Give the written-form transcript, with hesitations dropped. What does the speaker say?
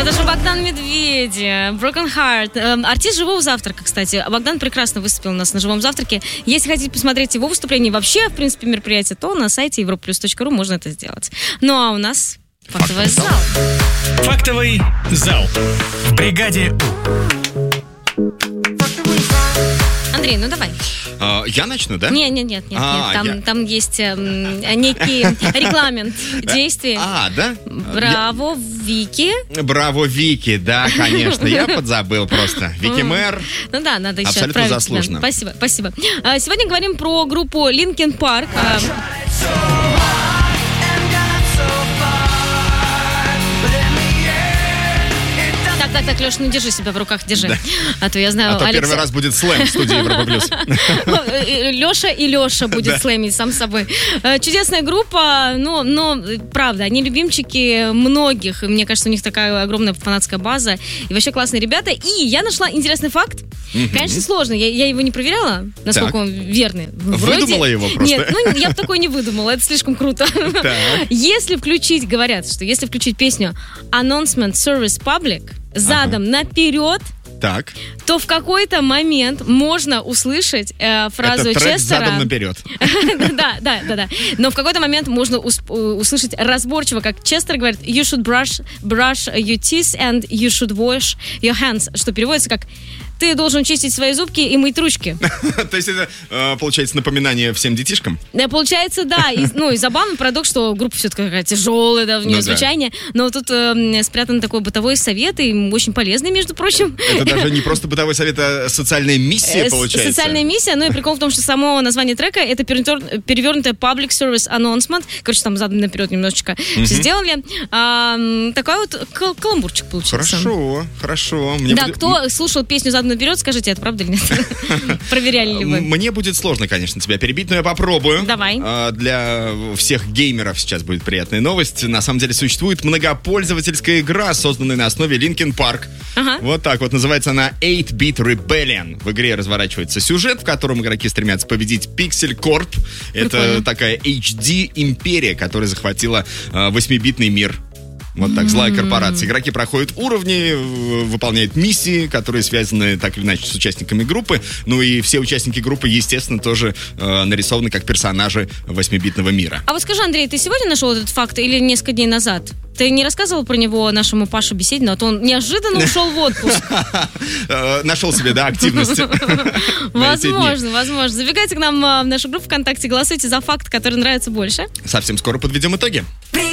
Это же Богдан Медведев, Broken Heart. Артист «Живого завтрака», кстати. Богдан прекрасно выступил у нас на «Живом завтраке». Если хотите посмотреть его выступление и вообще, в принципе, мероприятие, то на сайте europlus.ru можно это сделать. Ну а у нас фактовый зал. Фактовый зал. В бригаде У. Андрей, ну давай. Я начну, да? Нет. Там есть некий регламент действий. Да? Браво, Вики. Браво, Вики, да, конечно. Я подзабыл просто. Вики Мэр. Ну да, надо еще абсолютно отправить. заслуженно. Да, спасибо. Сегодня говорим про группу Linkin Park. Так, Леша, ну держи себя в руках, держи. Да. А то я знаю, Алекса... первый раз будет слэм в студии Европа Плюс. Леша будет слэмить сам собой. Чудесная группа, но правда, они любимчики многих. Мне кажется, у них такая огромная фанатская база. И вообще классные ребята. И я нашла интересный факт. Конечно, сложно. Я его не проверяла, насколько он верный. Выдумала его просто? Нет, я бы такое не выдумала. Это слишком круто. Если включить, говорят, что если включить песню Announcement Service Public задом наперед, так, то в какой-то момент можно услышать фразу это трек Честера. Задом наперед. Да. Но в какой-то момент можно услышать разборчиво, как Честер говорит: You should brush your teeth and you should wash your hands, что переводится как: ты должен чистить свои зубки и мыть ручки. То есть это, получается, напоминание всем детишкам? Получается, да. И забавный парадокс, что группа все-таки такая тяжелая, да, в нее звучание. Но тут спрятан такой бытовой совет, и очень полезный, между прочим. Это даже не просто бытовой совет, а социальная миссия, получается. Социальная миссия, и прикол в том, что само название трека — это перевернутое Public Service Announcement. Короче, там задом наперед немножечко все сделали. Такой вот каламбурчик получился. Хорошо. Да, кто слушал песню задом наперед, скажите, это правда или нет? Проверяли ли вы? Мне будет сложно, конечно, тебя перебить, но я попробую. Давай. Для всех геймеров сейчас будет приятная новость. На самом деле существует многопользовательская игра, созданная на основе Linkin Park. Вот так вот. Называется она 8-Bit Rebellion. В игре разворачивается сюжет, в котором игроки стремятся победить Pixel Corp. Это такая HD-империя, которая захватила 8-битный мир. Вот так, злая корпорация. Игроки проходят уровни, выполняют миссии, которые связаны так или иначе с участниками группы. Ну и все участники группы, естественно, тоже нарисованы как персонажи 8-битного мира. А вот скажи, Андрей, ты сегодня нашел этот факт или несколько дней назад? Ты не рассказывал про него нашему Пашу Беседину, а то он неожиданно ушел в отпуск. Нашел себе, да, активность. Возможно. Забегайте к нам в нашу группу ВКонтакте, голосуйте за факт, который нравится больше. Совсем скоро подведем итоги.